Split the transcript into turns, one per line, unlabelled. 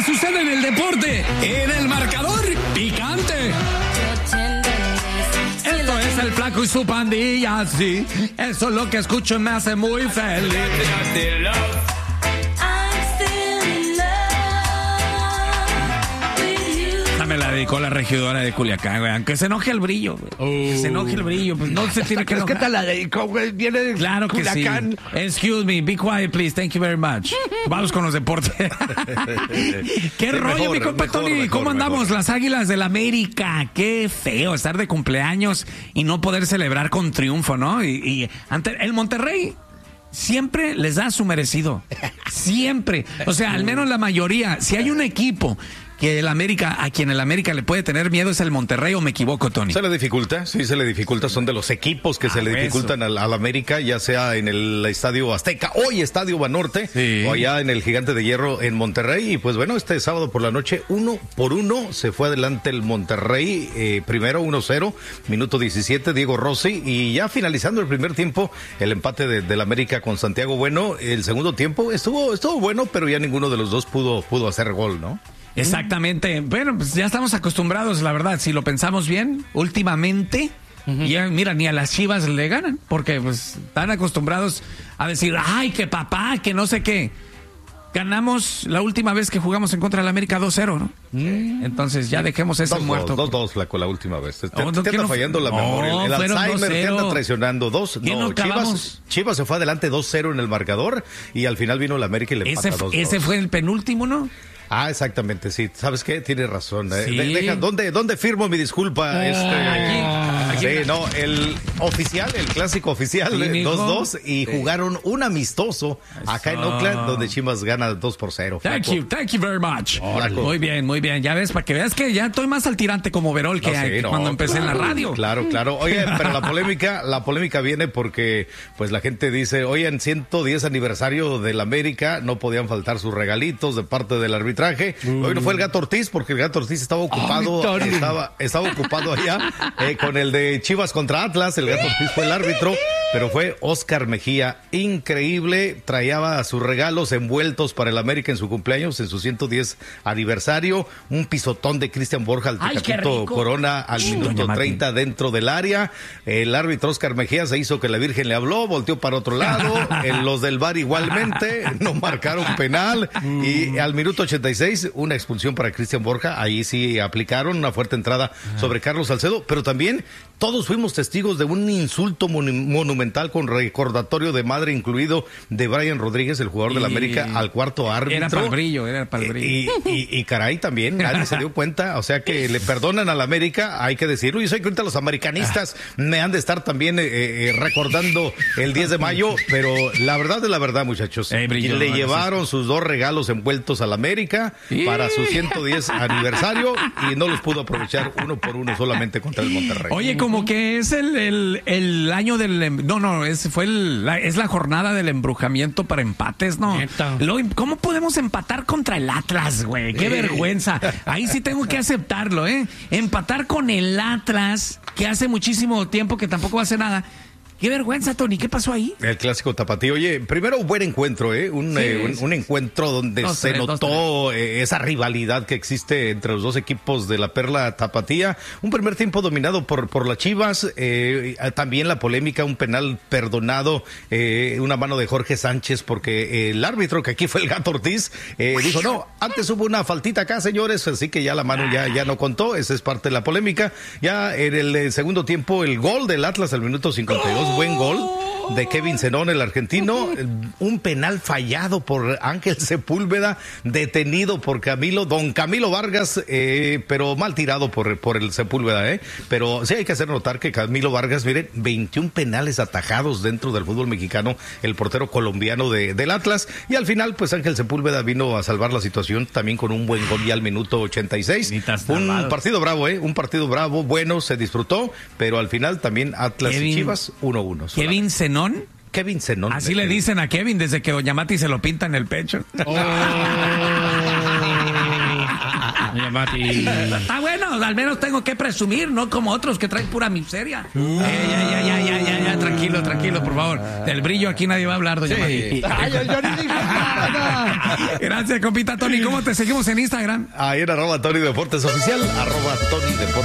que sucede en el deporte, en el marcador picante. Esto es el Flaco y su pandilla, sí. Eso es lo que escucho y me hace muy feliz. Me la dedicó la regidora de Culiacán, güey. Aunque se enoje el brillo, güey. Que se enoje el brillo. Pues no se tiene que enojar.
¿Qué tal la dedicó, güey? Viene de
claro que
Culiacán.
sí. Excuse me, be quiet, please. Thank you very much. Vamos con los deportes. ¿Qué rollo,
mejor,
mi compa Tony? ¿Cómo andamos? Las Águilas del América. Qué feo estar de cumpleaños y no poder celebrar con triunfo, ¿no? Y ante el Monterrey siempre les da su merecido. Siempre. O sea, al menos la mayoría. Si hay un equipo que el América, a quien el América le puede tener miedo es el Monterrey, ¿o me equivoco, Tony?
Se le dificulta, sí, se le dificulta. Son de los equipos que se le dificultan al América, ya sea en el Estadio Azteca, hoy Estadio Banorte, sí, o allá en el Gigante de Hierro en Monterrey. Y pues bueno, este sábado por la noche, 1-1, se fue adelante el Monterrey, primero 1-0, minuto 17, Diego Rossi, y ya finalizando el primer tiempo, el empate del América con Santiago Bueno. El segundo tiempo estuvo bueno, pero ya ninguno de los dos pudo hacer gol, ¿no?
Exactamente. Bueno, pues ya estamos acostumbrados, la verdad, si lo pensamos bien, últimamente, ya, mira, ni a las Chivas le ganan, porque pues están acostumbrados a decir, ay, que papá, que no sé qué. Ganamos la última vez que jugamos en contra del América 2-0, ¿no? Entonces ya dejemos ese muerto.
2-2, Flaco, la última vez. Te anda fallando la memoria. El Alzheimer te anda traicionando. Chivas se fue adelante 2-0 en el marcador y al final vino el América y le empata 2-2.
Ese fue el penúltimo, ¿no?
Ah, exactamente, sí. ¿Sabes qué? Tienes razón.
Sí.
¿Dónde firmo mi disculpa?
Aquí.
Sí, no, el clásico oficial, 2-2, y jugaron un amistoso acá en Oakland, donde Chivas gana 2-0.
Thank you very much. Muy bien. Ya ves, para que veas que ya estoy más al tirante como Verol que cuando empecé en la radio.
Claro. Oye, pero la polémica viene porque, pues la gente dice, oye, en 110 aniversario del América no podían faltar sus regalitos de parte del arbitraje. Hoy no fue el Gato Ortiz, porque el Gato Ortiz estaba ocupado, estaba ocupado allá con el de Chivas contra Atlas. El Gato Ortiz fue el árbitro, pero fue Oscar Mejía. Increíble, traía sus regalos envueltos para el América en su cumpleaños, en su 110 aniversario. Un pisotón de Cristian Borja al Tecatito Corona al minuto 30 dentro del área. El árbitro Oscar Mejía se hizo que la Virgen le habló, volteó para otro lado. Los del VAR igualmente no marcaron penal. Y al minuto 86, una expulsión para Cristian Borja. Ahí sí aplicaron una fuerte entrada sobre Carlos Salcedo, pero también todos fuimos testigos de un insulto monumental con recordatorio de madre incluido de Brian Rodríguez, el jugador del América, al cuarto árbitro.
Era para el brillo.
Y caray, también nadie se dio cuenta, o sea que le perdonan al América, hay que decirlo. Y sé que ahorita los americanistas me han de estar también recordando el 10 de mayo, pero la verdad es la verdad, muchachos. Le llevaron sus dos regalos envueltos al América para su 110 aniversario y no los pudo aprovechar uno por uno solamente contra el Monterrey.
Oye, como que es el año del... es la jornada del embrujamiento para empates, ¿no? ¿Cómo podemos empatar contra el Atlas, güey? ¡Qué vergüenza! Ahí sí tengo que aceptarlo, ¿eh? Empatar con el Atlas, que hace muchísimo tiempo que tampoco hace nada. Qué vergüenza, Tony, ¿qué pasó ahí?
El clásico tapatío. Oye, primero un buen encuentro, un encuentro donde se notó esa rivalidad que existe entre los dos equipos de la Perla Tapatía. Un primer tiempo dominado por las Chivas, también la polémica, un penal perdonado, una mano de Jorge Sánchez, porque el árbitro, que aquí fue el Gato Ortiz, dijo, no, antes hubo una faltita acá, señores, así que ya la mano ya no contó, esa es parte de la polémica. Ya en el segundo tiempo, el gol del Atlas al minuto 52, buen gol de Kevin Zenón, el argentino. Un penal fallado por Ángel Sepúlveda, detenido por don Camilo Vargas, pero mal tirado por el Sepúlveda, pero sí hay que hacer notar que Camilo Vargas, miren, 21 penales atajados dentro del fútbol mexicano, el portero colombiano del Atlas, y al final pues Ángel Sepúlveda vino a salvar la situación también con un buen gol ya al minuto 86. Un partido bravo, un partido bravo, bueno, se disfrutó, pero al final también Atlas y Chivas 1-1.
Kevin Zenón.
Kevin Zenón.
Así le dicen a Kevin desde que Doña Mati se lo pinta en el pecho. Está bueno, al menos tengo que presumir, no como otros que traen pura miseria. Ya, tranquilo, por favor. Del brillo aquí nadie va a hablar, doña Mati.
Ay, yo ni dije nada.
Gracias, compita Tony. ¿Cómo te seguimos en Instagram?
Ahí en @TonyDeportes oficial, @TonyDeportes.